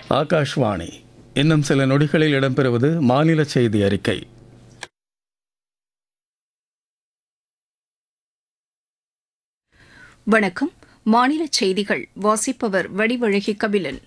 ஆகாஷ்வாணி. இன்னும் சில நொடிகளில் இடம்பெறுவது மாநில செய்தி அறிக்கை. வணக்கம். மாநில செய்திகள் வாசிப்பவர் வடிவழகி கபிலன்.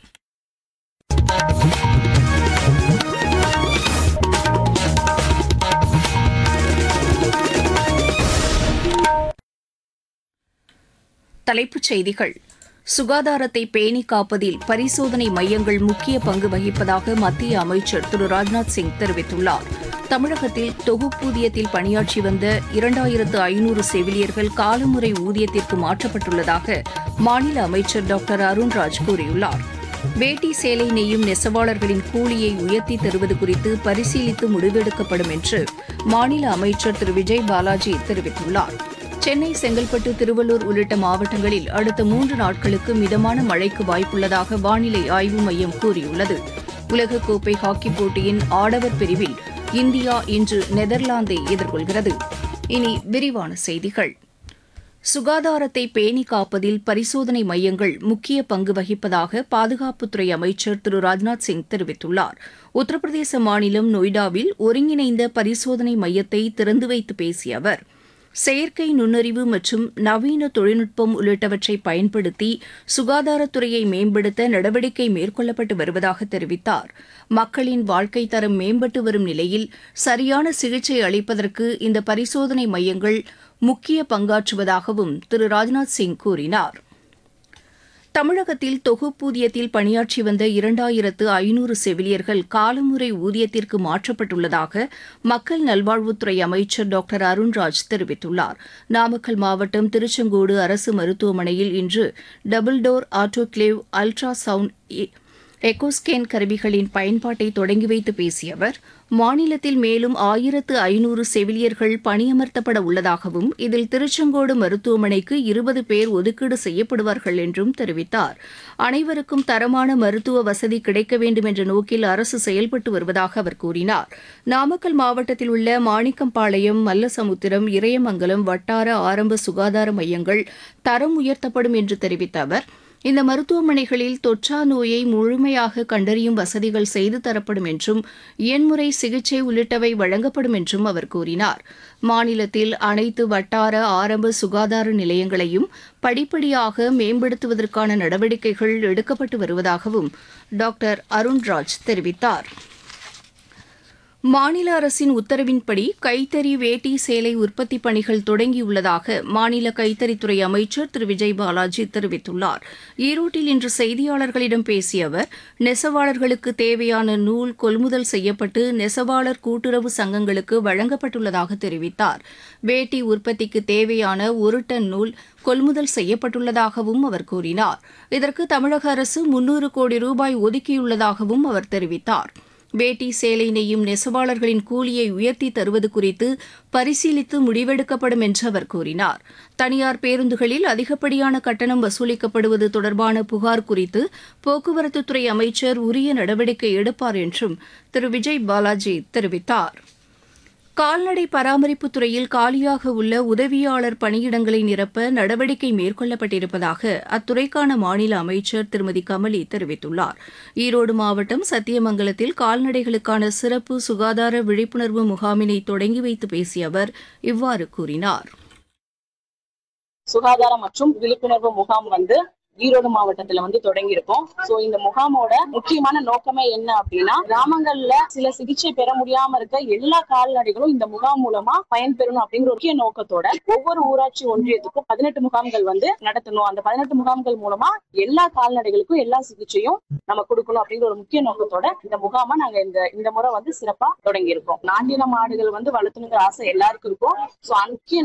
தலைப்புச் செய்திகள். சுகாதாரத்தை பேணி காப்பதில் பரிசோதனை மையங்கள் முக்கிய பங்கு வகிப்பதாக மத்திய அமைச்சர் திரு ராஜ்நாத் சிங் தெரிவித்துள்ளார். தமிழகத்தில் தொகுப்பூதியத்தில் பணியாற்றி வந்த 2500 செவிலியர்கள் காலமுறை ஊதியத்திற்கு மாற்றப்பட்டுள்ளதாக மாநில அமைச்சர் டாக்டர் அருண்ராஜ் கூறியுள்ளார். வேட்டி சேலை நெய்யும் நெசவாளர்களின் கூலியை உயர்த்தி தருவது குறித்து பரிசீலித்து முடிவெடுக்கப்படும் என்று மாநில அமைச்சர் திரு விஜய் பாலாஜி தெரிவித்துள்ளார். சென்னை, செங்கல்பட்டு, திருவள்ளூர் உள்ளிட்ட மாவட்டங்களில் அடுத்த 3 நாட்களுக்கு மிதமான மழைக்கு வாய்ப்புள்ளதாக வானிலை ஆய்வு மையம் கூறியுள்ளது. உலகக்கோப்பை ஹாக்கிப் போட்டியின் ஆடவர் பிரிவில் இந்தியா இன்று நெதர்லாந்தை எதிர்கொள்கிறது. இனி விரிவான செய்திகள். சுகாதாரத்தை பேணி காப்பதில் பரிசோதனை மையங்கள் முக்கிய பங்கு வகிப்பதாக பாதுகாப்புத்துறை அமைச்சர் திரு ராஜ்நாத் சிங் தெரிவித்துள்ளார். உத்தரப்பிரதேச மாநிலம் நொய்டாவில் ஒருங்கிணைந்த பரிசோதனை மையத்தை திறந்து வைத்து பேசிய அவர், செயற்கை நுண்ணறிவு மற்றும் நவீன தொழில்நுட்பம் உள்ளிட்டவற்றை பயன்படுத்தி சுகாதாரத்துறையை மேம்படுத்த நடவடிக்கை மேற்கொள்ளப்பட்டு வருவதாக தெரிவித்தார். மக்களின் வாழ்க்கை தரம் மேம்பட்டு வரும் நிலையில் சரியான சிகிச்சை அளிப்பதற்கு இந்த பரிசோதனை மையங்கள் முக்கிய பங்காற்றுவதாகவும் திரு ராஜ்நாத் சிங் கூறினார். தமிழகத்தில் தொகுப்பூதியத்தில் பணியாற்றி வந்த 2500 செவிலியர்கள் காலமுறை ஊதியத்திற்கு மாற்றப்பட்டுள்ளதாக மக்கள் நல்வாழ்வுத்துறை அமைச்சர் டாக்டர் அருண்ராஜ் தெரிவித்துள்ளார். நாமக்கல் மாவட்டம் திருச்செங்கோடு அரசு மருத்துவமனையில் இன்று double door autoclave ultra sound echo scan கருவிகளின் பயன்பாட்டை தொடங்கி வைத்து பேசிய அவர், மாநிலத்தில் மேலும் 1500 செவிலியர்கள் பணியமர்த்தப்பட உள்ளதாகவும் இதில் திருச்செங்கோடு மருத்துவமனைக்கு 20 பேர் ஒதுக்கீடு செய்யப்படுவார்கள் என்றும் தெரிவித்தார். அனைவருக்கும் தரமான மருத்துவ வசதி கிடைக்க வேண்டும் என்ற நோக்கில் அரசு செயல்பட்டு வருவதாக அவர் கூறினார். நாமக்கல் மாவட்டத்தில் உள்ள மாணிக்கம்பாளையம், மல்லசமுத்திரம், இறையமங்கலம் வட்டார ஆரம்ப சுகாதார மையங்கள் தரம் உயர்த்தப்படும் என்று தெரிவித்த அவர், இந்த மருத்துவமனைகளில் தொற்றா நோயை முழுமையாக கண்டறியும் வசதிகள் செய்து தரப்படும் என்றும் எண்முறை சிகிச்சை உள்ளிட்டவை வழங்கப்படும் என்றும் அவர் கூறினார். மாநிலத்தில் அனைத்து வட்டார ஆரம்ப சுகாதார நிலையங்களையும் படிப்படியாக மேம்படுத்துவதற்கான நடவடிக்கைகள் எடுக்கப்பட்டு வருவதாகவும் டாக்டர் அருண்ராஜ் தெரிவித்தார். மாநில அரசின் உத்தரவின்படி கைத்தறி வேட்டி சேலை உற்பத்தி பணிகள் தொடங்கியுள்ளதாக மாநில கைத்தறித்துறை அமைச்சர் திரு விஜய் பாலாஜி தெரிவித்துள்ளார். ஈரோட்டில் இன்று செய்தியாளர்களிடம் பேசிய அவர், நெசவாளர்களுக்கு தேவையான நூல் கொள்முதல் செய்யப்பட்டு நெசவாளர் கூட்டுறவு சங்கங்களுக்கு வழங்கப்பட்டுள்ளதாக தெரிவித்தார். வேட்டி உற்பத்திக்கு தேவையான 1 டன் நூல் கொள்முதல் செய்யப்பட்டுள்ளதாகவும் அவர் கூறினார். இதற்கு தமிழக அரசு 300 கோடி ரூபாய் ஒதுக்கியுள்ளதாகவும் அவர் தெரிவித்தார். வேட்டி சேலை நெய்யும் நெசவாளர்களின் கூலியை உயர்த்தி தருவது குறித்து பரிசீலித்து முடிவெடுக்கப்படும் என்று அவர் கூறினார். தனியார் பேருந்துகளில் அதிகப்படியான கட்டணம் வசூலிக்கப்படுவது தொடர்பான புகார் குறித்து போக்குவரத்துத்துறை அமைச்சர் உரிய நடவடிக்கை எடுப்பார் என்றும் திரு விஜய் பாலாஜி தெரிவித்தார். கால்நடை பராமரிப்புத் துறையில் காலியாக உள்ள உதவியாளர் பணியிடங்களை நிரப்ப நடவடிக்கை மேற்கொள்ளப்பட்டிருப்பதாக அத்துறைக்கான மாநில அமைச்சர் திருமதி கமலி தெரிவித்துள்ளார். ஈரோடு மாவட்டம் சத்தியமங்கலத்தில் கால்நடைகளுக்கான சிறப்பு சுகாதார விழிப்புணர்வு முகாமினை தொடங்கி வைத்து பேசிய அவர் இவ்வாறு கூறினார். சுகாதாரம் மற்றும் விழிப்புணர்வு முகாம் ஈரோடு மாவட்டத்துல தொடங்கி இருக்கோம். சோ இந்த முகாமோட முக்கியமான நோக்கமே என்ன அப்படின்னா, கிராமங்கள்ல சில சிகிச்சை பெற முடியாம இருக்க எல்லா கால்நடைகளும் இந்த முகாம் மூலமா பயன்பெறணும் அப்படிங்கிற முக்கிய நோக்கத்தோட ஒவ்வொரு ஊராட்சி ஒன்றியத்துக்கும் 18 முகாம்கள் நடத்தணும். அந்த 18 முகாம்கள் மூலமா எல்லா கால்நடைகளுக்கும் எல்லா சிகிச்சையும் நம்ம கொடுக்கணும் அப்படிங்கிற ஒரு முக்கிய நோக்கத்தோட இந்த முகாமை நாங்க இந்த முறை சிறப்பா தொடங்கி இருக்கோம். நாட்டின மாடுகள் வளர்த்தணுங்கிற ஆசை எல்லாருக்கும் இருக்கும். சோ முக்கிய